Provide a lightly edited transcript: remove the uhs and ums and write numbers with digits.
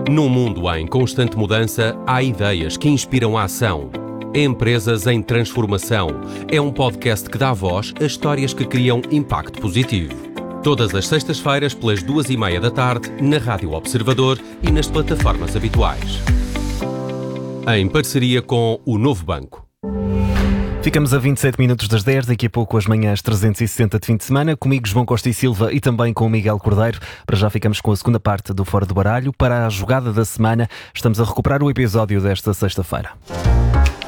Num mundo em constante mudança, há ideias que inspiram a ação. Empresas em transformação. É um podcast que dá voz a histórias que criam impacto positivo. Todas as sextas-feiras, pelas 2:30 da tarde, na Rádio Observador e nas plataformas habituais. Em parceria com o Novo Banco. Ficamos a 27 minutos das 10, daqui a pouco as manhãs 360 de fim de semana, comigo João Costa e Silva e também com o Miguel Cordeiro. Para já ficamos com a segunda parte do Fora do Baralho. Para a jogada da semana, estamos a recuperar o episódio desta sexta-feira.